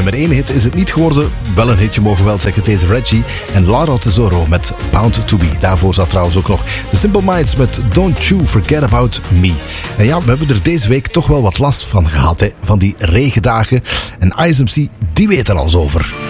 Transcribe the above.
nummer 1 hit is het niet geworden. Wel een hitje, mogen we wel zeggen. Deze Reggie en Laura Tesoro met Bound to Be. Daarvoor zat trouwens ook nog The Simple Minds met Don't You Forget About Me. En ja, we hebben er deze week toch wel wat last van gehad, hè? Van die regendagen. En ISMC, die weet er alles over.